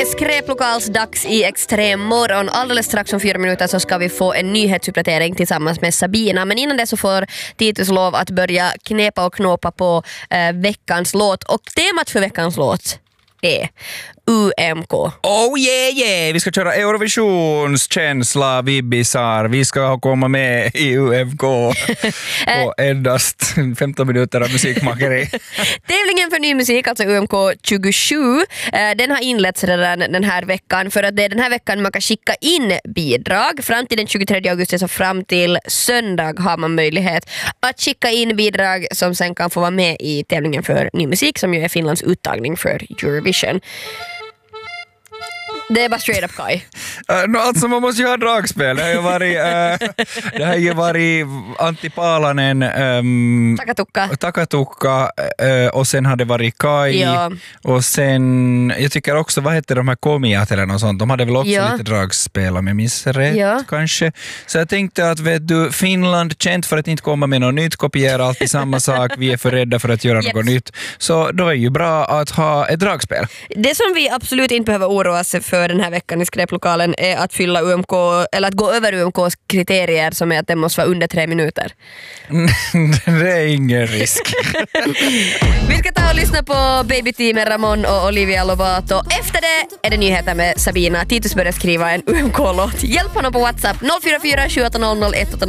Skräplokalsdags i extrem morgon. Alldeles strax om 4 minuter så ska vi få en nyhetsuppdatering tillsammans med Sabina. Men innan det så får Titus lov att börja knepa och knåpa på veckans låt. Och temat för veckans låt är UMK. Oh yeah! Vi ska köra Eurovisionskänsla, Vibbisar. Vi ska komma med i UMK och endast 15 minuter av musikmakeri. Tävlingen för ny musik, alltså UMK 27, den har inletts redan den här veckan, för att det är den här veckan man kan skicka in bidrag. Fram till den 23 augusti, så fram till söndag har man möjlighet att skicka in bidrag som sen kan få vara med i tävlingen för ny musik, som ju är Finlands uttagning för Eurovision. Det är bara straight up Kai. Alltså man måste ju ha dragspel. Det har ju varit Antti Paalanen, Takatukka och sen har det varit Kai. Ja. Och sen, jag tycker också, vad heter de här komiat eller något sånt? De hade väl också lite dragspel om jag minns rätt kanske. Så jag tänkte att Finland, känt för att inte komma med något nytt, kopiera alltid samma sak, vi är för rädda för att göra något nytt. Så då är ju bra att ha ett dragspel. Det som vi absolut inte behöver oroa sig för den här veckan i skräplokalen är att fylla UMK, eller att gå över UMKs kriterier, som är att det måste vara under 3 minuter. Det är ingen risk. Vi ska ta och lyssna på Baby T med Ramon och Olivia Lovato. Efter det är det nyheter med Sabina. Titus börjar skriva en UMK-låt. Hjälp honom på WhatsApp 044 780 180.